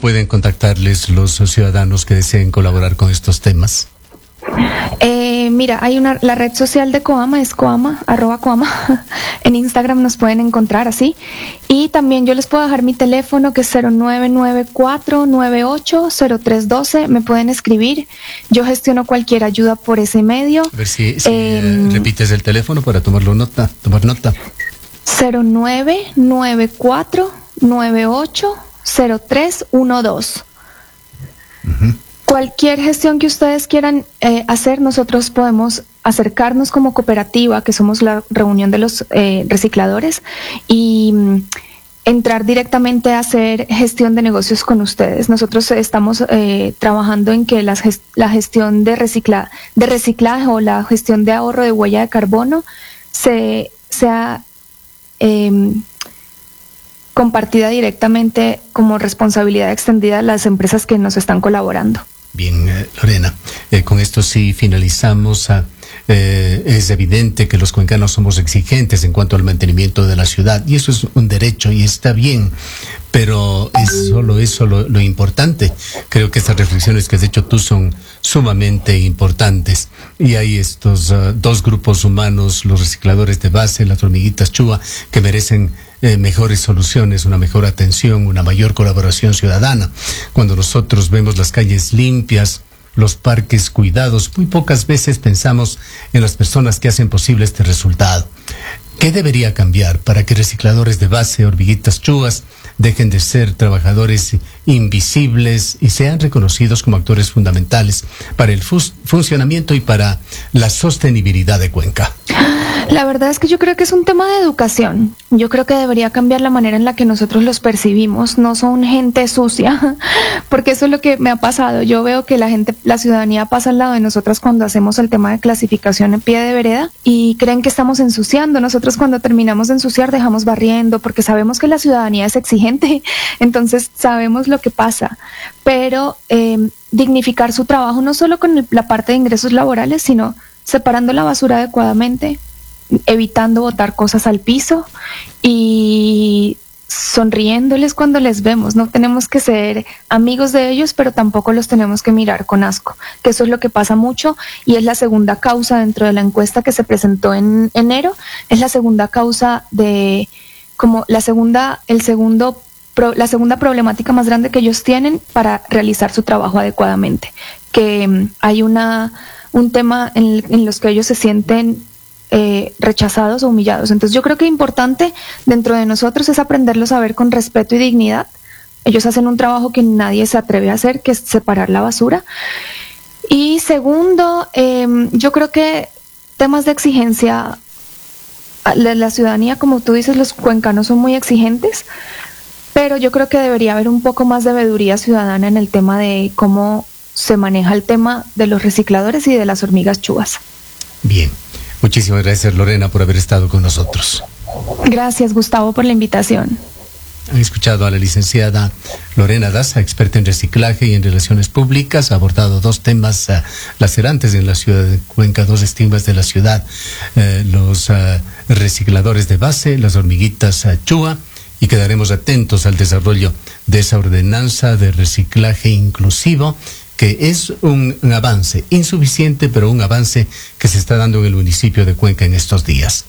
pueden contactarles los ciudadanos que deseen colaborar con estos temas? Mira, hay la red social de Coama, es Coama, @Coama. En Instagram nos pueden encontrar así. Y también yo les puedo dejar mi teléfono, que es 0994980312. Me pueden escribir. Yo gestiono cualquier ayuda por ese medio. A ver si repites el teléfono para tomar nota. 0994980312. Cualquier gestión que ustedes quieran hacer, nosotros podemos acercarnos como cooperativa, que somos la reunión de los recicladores, y entrar directamente a hacer gestión de negocios con ustedes. Nosotros estamos trabajando en que la gestión de reciclaje o la gestión de ahorro de huella de carbono sea compartida directamente como responsabilidad extendida a las empresas que nos están colaborando. Bien, Lorena, con esto sí finalizamos. Es evidente que los cuencanos somos exigentes en cuanto al mantenimiento de la ciudad, y eso es un derecho y está bien, pero es solo eso lo importante. Creo que estas reflexiones que has hecho tú son sumamente importantes, y hay estos dos grupos humanos, los recicladores de base, las hormiguitas Chua, que merecen mejores soluciones, una mejor atención, una mayor colaboración ciudadana. Cuando nosotros vemos las calles limpias, los parques cuidados, muy pocas veces pensamos en las personas que hacen posible este resultado. ¿Qué debería cambiar para que recicladores de base, hormiguitas Chuas, dejen de ser trabajadores invisibles y sean reconocidos como actores fundamentales para el funcionamiento y para la sostenibilidad de Cuenca? La verdad es que yo creo que es un tema de educación. Yo creo que debería cambiar la manera en la que nosotros los percibimos. No son gente sucia, porque eso es lo que me ha pasado. Yo veo que la ciudadanía pasa al lado de nosotras cuando hacemos el tema de clasificación en pie de vereda y creen que estamos ensuciando. Nosotros cuando terminamos de ensuciar dejamos barriendo, porque sabemos que la ciudadanía es exigente, entonces sabemos lo que pasa. Pero dignificar su trabajo no solo con la parte de ingresos laborales, sino separando la basura adecuadamente, evitando botar cosas al piso y sonriéndoles cuando les vemos. No tenemos que ser amigos de ellos, pero tampoco los tenemos que mirar con asco, que eso es lo que pasa mucho, y es la segunda causa dentro de la encuesta que se presentó en enero. Es la segunda causa de, como la segunda problemática más grande que ellos tienen para realizar su trabajo adecuadamente, que hay un tema en los que ellos se sienten rechazados o humillados. Entonces yo creo que importante dentro de nosotros es aprenderlos a ver con respeto y dignidad. Ellos hacen un trabajo que nadie se atreve a hacer, que es separar la basura. Y segundo, yo creo que temas de exigencia, la ciudadanía, como tú dices, los cuencanos son muy exigentes, pero yo creo que debería haber un poco más de veeduría ciudadana en el tema de cómo se maneja el tema de los recicladores y de las hormigas chubas. Bien. Muchísimas gracias, Lorena, por haber estado con nosotros. Gracias, Gustavo, por la invitación. Han escuchado a la licenciada Lorena Daza, experta en reciclaje y en relaciones públicas. Ha abordado dos temas lacerantes en la ciudad de Cuenca, dos estigmas de la ciudad: los recicladores de base, las hormiguitas Chua, y quedaremos atentos al desarrollo de esa ordenanza de reciclaje inclusivo, que es un avance insuficiente, pero un avance que se está dando en el municipio de Cuenca en estos días.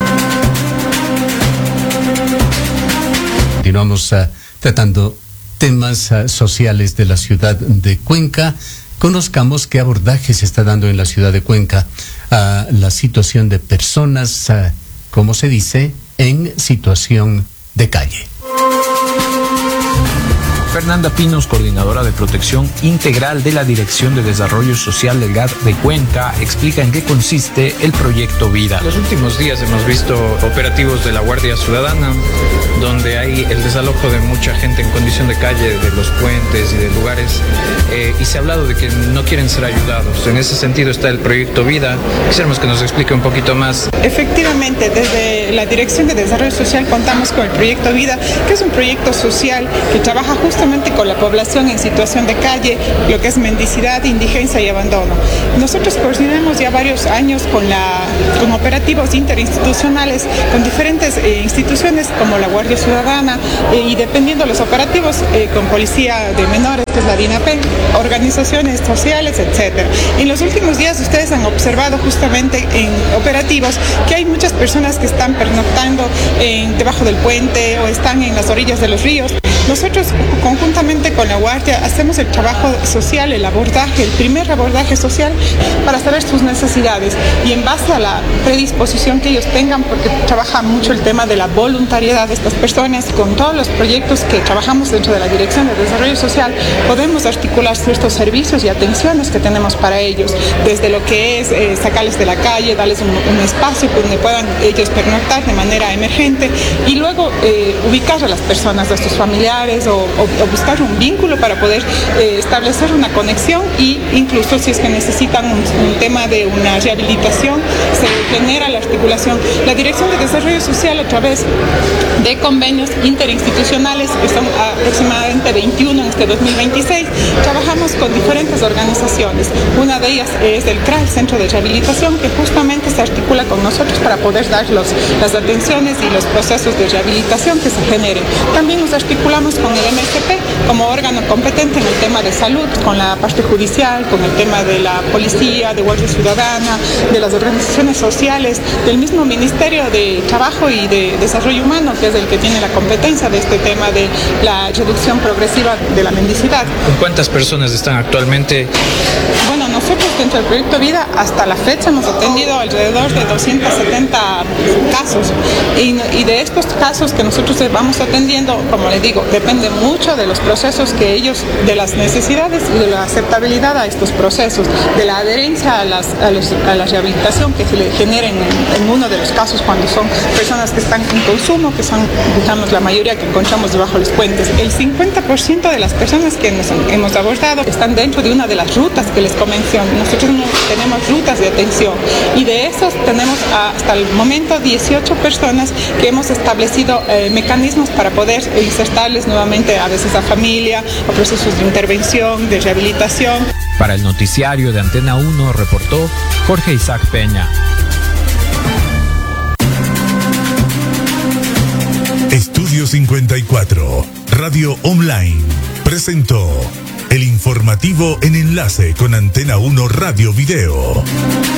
Continuamos tratando temas sociales de la ciudad de Cuenca. Conozcamos qué abordaje se está dando en la ciudad de Cuenca a la situación de personas, como se dice, en situación de calle. Fernanda Pinos, coordinadora de protección integral de la Dirección de Desarrollo Social del GAD de Cuenca, explica en qué consiste el proyecto Vida. Los últimos días hemos visto operativos de la Guardia Ciudadana, donde hay el desalojo de mucha gente en condición de calle, de los puentes y de lugares, y se ha hablado de que no quieren ser ayudados. En ese sentido está el proyecto Vida. Quisiéramos que nos explique un poquito más. Efectivamente, desde la Dirección de Desarrollo Social contamos con el proyecto Vida, que es un proyecto social que trabaja justamente justamente con la población en situación de calle, lo que es mendicidad, indigencia y abandono. Nosotros coordinamos ya varios años con operativos interinstitucionales con diferentes instituciones como la Guardia Ciudadana y dependiendo de los operativos con Policía de Menores, que es la DINAPE, organizaciones sociales, etcétera. En los últimos días ustedes han observado justamente en operativos que hay muchas personas que están pernoctando debajo del puente o están en las orillas de los ríos. Nosotros, conjuntamente con la Guardia, hacemos el trabajo social, el primer abordaje social para saber sus necesidades y en base a la predisposición que ellos tengan, porque trabaja mucho el tema de la voluntariedad de estas personas, con todos los proyectos que trabajamos dentro de la Dirección de Desarrollo Social, podemos articular ciertos servicios y atenciones que tenemos para ellos, desde lo que es sacarles de la calle, darles un espacio donde puedan ellos pernoctar de manera emergente y luego ubicar a las personas, a sus familiares o buscar un vínculo para poder establecer una conexión y incluso si es que necesitan un tema de una rehabilitación, se genera la articulación. La Dirección de Desarrollo Social, a través de convenios interinstitucionales, que son aproximadamente 21 en este 2026, trabajamos con diferentes organizaciones. Una de ellas es el CRA, el Centro de Rehabilitación, que justamente se articula con nosotros para poder dar las atenciones y los procesos de rehabilitación que se generen. También nos articulamos con el MSP como órgano competente en el tema de salud, con la parte judicial, con el tema de la policía, de Guardia Ciudadana, de las organizaciones sociales, del mismo Ministerio de Trabajo y de Desarrollo Humano, que es el que tiene la competencia de este tema de la reducción progresiva de la mendicidad. ¿Cuántas personas están actualmente? Bueno, nosotros dentro del Proyecto Vida hasta la fecha hemos atendido alrededor de 270 casos y de estos casos que nosotros vamos atendiendo, como les digo, depende mucho de los procesos que ellos, de las necesidades y de la aceptabilidad a estos procesos, de la adherencia a la rehabilitación que se le generen en uno de los casos cuando son personas que están en consumo, que son, digamos, la mayoría que encontramos debajo de los puentes. El 50% de las personas que hemos abordado están dentro de una de las rutas que les menciono. Nosotros tenemos rutas de atención y de esos tenemos hasta el momento 18 personas que hemos establecido mecanismos para poder insertarles nuevamente a veces a familia, a procesos de intervención, de rehabilitación. Para el noticiario de Antena 1 reportó Jorge Isaac Peña. Estudio 54, Radio Online, presentó el informativo en enlace con Antena 1 Radio Video.